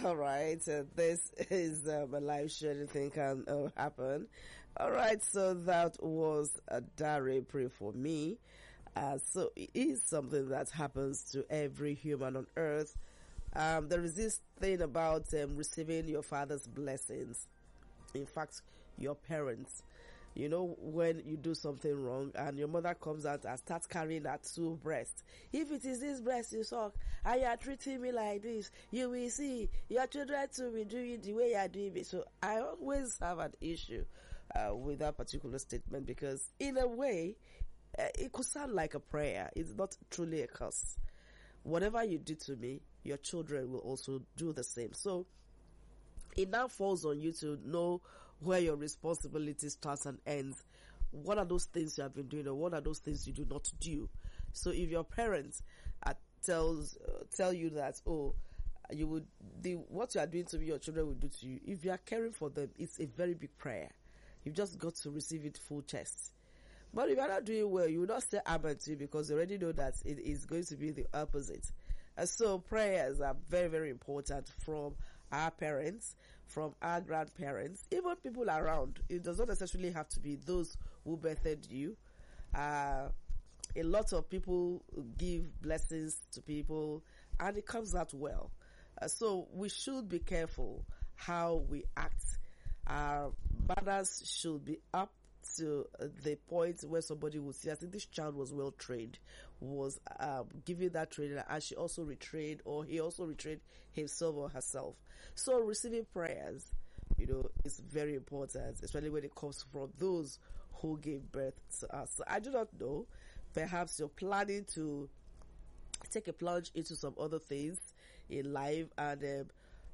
All right, this is a live show. Anything can happen. All right, so that was a Dare Pray For Me. So it is something that happens to every human on earth. There is this thing about receiving your father's blessings. In fact, your parents. You know, when you do something wrong and your mother comes out and starts carrying her two breasts. If it is this breast you suck and you are treating me like this, you will see your children to be doing the way you are doing it. So I always have an issue with that particular statement, because in a way, it could sound like a prayer. It's not truly a curse. Whatever you do to me, your children will also do the same. So it now falls on you to know where your responsibility starts and ends. What are those things you have been doing, or what are those things you do not do? So if your parents tell you that, what you are doing to me, your children will do to you. If you are caring for them, it's a very big prayer. You've just got to receive it full chest. But if you're not doing well, you will not say amen to it, because you already know that it is going to be the opposite. And so prayers are very, very important from our parents, from our grandparents, even people around. It does not necessarily have to be those who birthed you. A lot of people give blessings to people and it comes out well. So we should be careful how we act. Our manners should be up to the point where somebody would see, I think this child was well trained, was given that training, and she also retrained, or he also retrained himself or herself. So receiving prayers, is very important, especially when it comes from those who gave birth to us. So I do not know, perhaps you're planning to take a plunge into some other things in life, and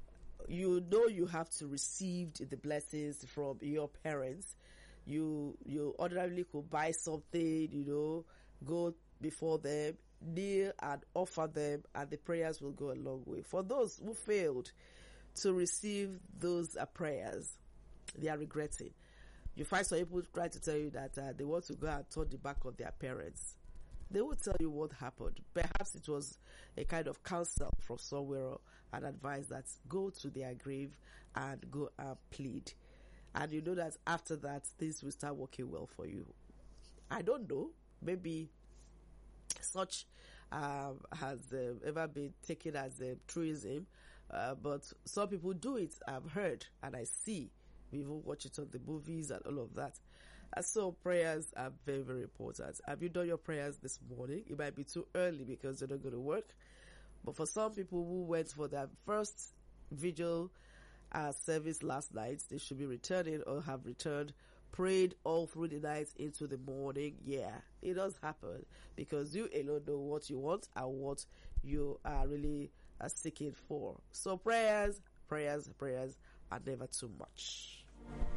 you have to receive the blessings from your parents. You ordinarily could buy something, go before them, kneel and offer them, and the prayers will go a long way. For those who failed to receive those prayers, they are regretting. You find some people try to tell you that they want to go and turn the back of their parents. They will tell you what happened. Perhaps it was a kind of counsel from somewhere, or an advice that go to their grave and go and plead. And you know that after that, things will start working well for you. I don't know. Maybe such has ever been taken as a truism. But some people do it. I've heard and I see. We even watch it on the movies and all of that. And so prayers are very, very important. Have you done your prayers this morning? It might be too early because you're not going to work. But for some people who went for their first vigil service last night, they should be returning or have returned, prayed all through the night into the morning. Yeah, it does happen, because you alone know what you want and what you are really seeking for. So prayers are never too much.